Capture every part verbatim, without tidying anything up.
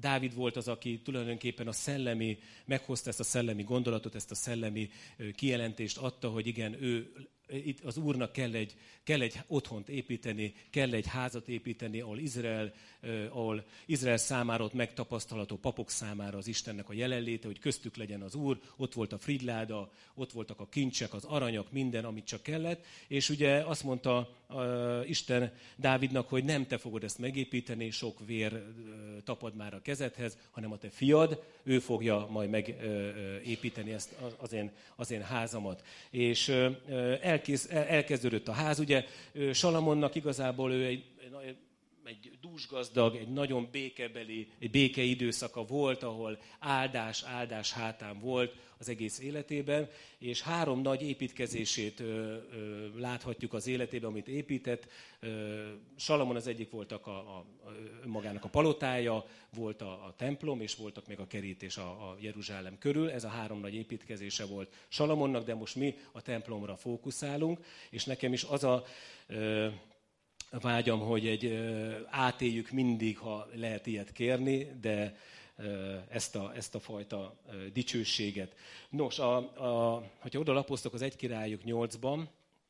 Dávid volt az, aki tulajdonképpen a szellemi, meghozta ezt a szellemi gondolatot, ezt a szellemi kijelentést adta, hogy igen, ő, itt az Úrnak kell egy, kell egy otthont építeni, kell egy házat építeni, ahol Izrael, ahol Izrael számára ott megtapasztalható, papok számára az Istennek a jelenléte, hogy köztük legyen az Úr, ott volt a frigyláda, ott voltak a kincsek, az aranyak, minden, amit csak kellett, és ugye azt mondta uh, Isten Dávidnak, hogy nem te fogod ezt megépíteni, sok vér uh, tapad már a kezedhez, hanem a te fiad, ő fogja majd megépíteni ezt az én, az én házamat. És uh, elkész, elkezdődött a ház, ugye Salamonnak igazából ő egy, egy dúsgazdag, egy nagyon békebeli, egy béke időszaka volt, ahol áldás, áldás hátán volt az egész életében, és három nagy építkezését ö, ö, láthatjuk az életében, amit épített. Ö, Salamon az egyik voltak a, a, a, magának a palotája, volt a, a templom, és voltak még a kerítés a, a Jeruzsálem körül. Ez a három nagy építkezése volt Salamonnak, de most mi a templomra fókuszálunk, és nekem is az a... Ö, vágyam, hogy egy ö, átéljük mindig, ha lehet ilyet kérni, de ö, ezt, a, ezt a fajta ö, dicsőséget. Nos, a, a, hogyha oda lapoztok az egy Királyok nyolcban,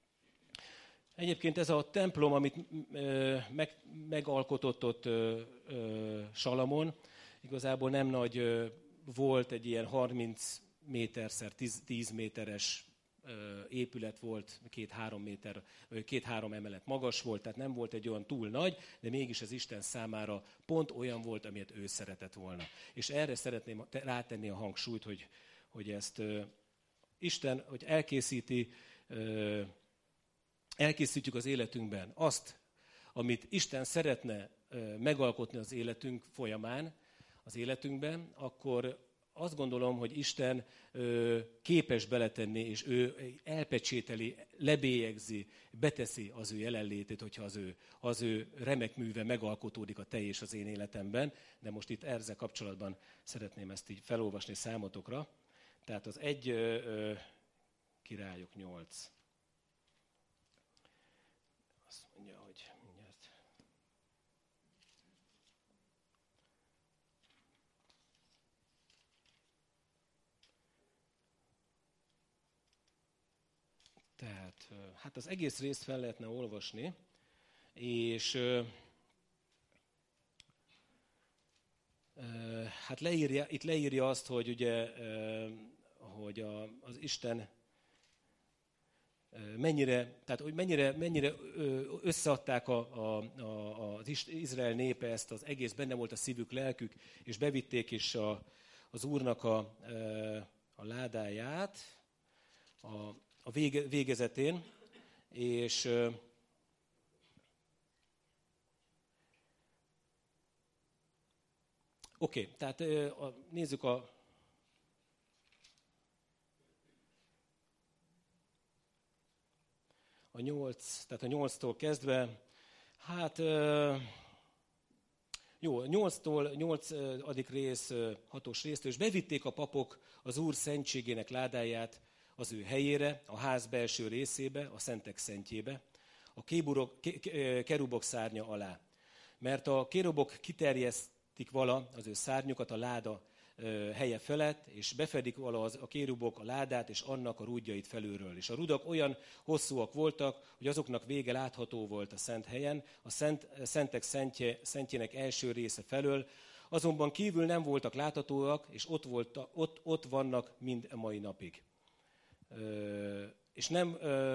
egyébként ez a templom, amit ö, meg, megalkotott ott ö, ö, Salamon, igazából nem nagy ö, volt, egy ilyen harminc méterszer tíz méteres épület volt, két-három méter, két-három emelet magas volt, tehát nem volt egy olyan túl nagy, de mégis az Isten számára pont olyan volt, amilyet ő szeretett volna. És erre szeretném rátenni a hangsúlyt, hogy, hogy ezt uh, Isten, hogy elkészíti, uh, elkészítjük az életünkben azt, amit Isten szeretne uh, megalkotni az életünk folyamán, az életünkben, akkor azt gondolom, hogy Isten ö, képes beletenni, és ő elpecsételi, lebélyegzi, beteszi az ő jelenlétét, hogyha az ő, az ő remek műve megalkotódik a te és az én életemben. De most itt ezzel kapcsolatban szeretném ezt így felolvasni számotokra. Tehát az egy ö, ö, Királyok nyolc. Azt mondja, hogy mindjárt... Tehát, hát az egész részt fel lehetne olvasni, és hát leírja, itt leírja azt, hogy ugye, hogy a, az Isten mennyire, tehát hogy mennyire, mennyire összeadták a, a, a, az Izrael népe ezt, az egész benne volt a szívük, lelkük, és bevitték is a, az Úrnak a, a ládáját, a a vége, végezetén, és uh, oké, okay, tehát uh, a, nézzük a a nyolc, tehát a nyolctól kezdve, hát uh, jó, nyolctól, nyolcadik rész, hatos résztől, és bevitték a papok az Úr szentségének ládáját az ő helyére, a ház belső részébe, a szentek szentjébe, a kéburok, kerubok szárnya alá. Mert a kérubok kiterjesztik vala az ő szárnyukat a láda helye felett, és befedik vala az, a kérubok a ládát, és annak a rúdjait felülről. És a rudak olyan hosszúak voltak, hogy azoknak vége látható volt a szent helyen, a szent, szentek szentje, szentjének első része felől, azonban kívül nem voltak láthatóak, és ott, volt, ott, ott vannak mind a mai napig. Ö, és, nem, ö,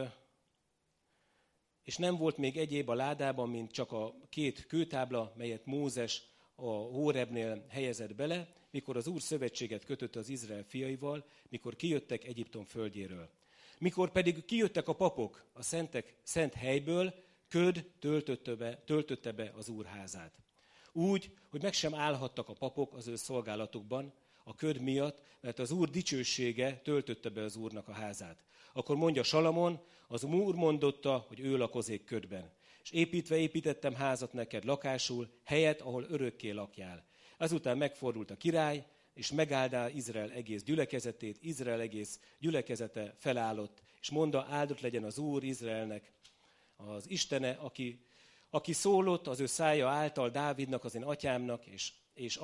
és nem volt még egyéb a ládában, mint csak a két kőtábla, melyet Mózes a Hórebnél helyezett bele, mikor az Úr szövetséget kötött az Izrael fiaival, mikor kijöttek Egyiptom földjéről. Mikor pedig kijöttek a papok a szentek, szent helyből, köd töltötte be, töltötte be az Úr házát. Úgy, hogy meg sem állhattak a papok az ő szolgálatukban, a köd miatt, mert az Úr dicsősége töltötte be az Úrnak a házát. Akkor mondja Salamon, az Úr mondotta, hogy ő lakozik ködben. És építve építettem házat neked lakásul, helyet, ahol örökké lakjál. Azután megfordult a király, és megáldá Izrael egész gyülekezetét, Izrael egész gyülekezete felállott, és mondta, áldott legyen az Úr Izraelnek, az Istene, aki, aki szólott az ő szája által Dávidnak, az én atyámnak, és, és